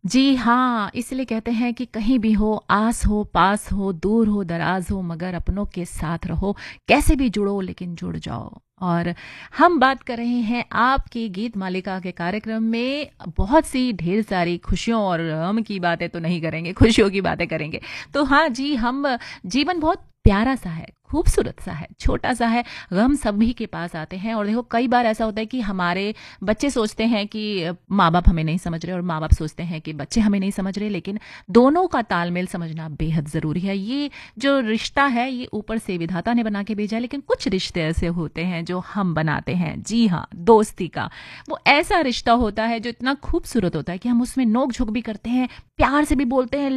जी हाँ, इसलिए कहते हैं कि कहीं भी हो, आस हो, पास हो, दूर हो, दराज़ हो, मगर अपनों के साथ रहो। कैसे भी जुड़ो लेकिन जुड़ जाओ। और हम बात कर रहे हैं आपकी गीत मालिका के कार्यक्रम में बहुत सी ढेर सारी खुशियों और गम की बातें तो नहीं करेंगे, खुशियों की बातें करेंगे। तो हाँ जी, हम जीवन बहुत प्यारा-सा है, खूबसूरत-सा है, छोटा-सा है, गम सभी के पास आते हैं और देखो कई बार ऐसा होता है कि हमारे बच्चे सोचते हैं कि माँ-बाप हमें नहीं समझ रहे और माँ-बाप सोचते हैं कि बच्चे हमें नहीं समझ रहे, लेकिन दोनों का तालमेल समझना बेहद ज़रूरी है। ये जो रिश्ता है, ये ऊपर से विधाता ने बना के भेजा है, लेकिन कुछ रिश्ते ऐसे होते हैं जो हम बनाते हैं। जी हाँ, दोस्ती का। वो ऐसा रिश्ता होता है जो इतना खूबसूरत होता है कि हम उसमें नोक-झोंक भी करते हैं, प्यार से भी बोलते हैं